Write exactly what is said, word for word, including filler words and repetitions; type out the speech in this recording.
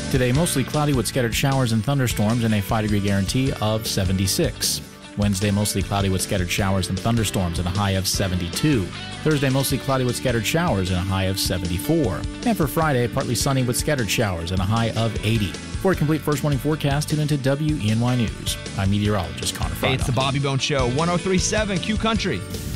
Today, mostly cloudy with scattered showers and thunderstorms and a five degree guarantee of seventy-six. Wednesday, mostly cloudy with scattered showers and thunderstorms and a high of seventy-two. Thursday, mostly cloudy with scattered showers and a high of seventy-four. And for Friday, partly sunny with scattered showers and a high of eighty. For a complete first morning forecast, tune into W E N Y News. I'm meteorologist Connor Friday. Hey, it's the Bobby Bone Show, one oh three point seven Q Country.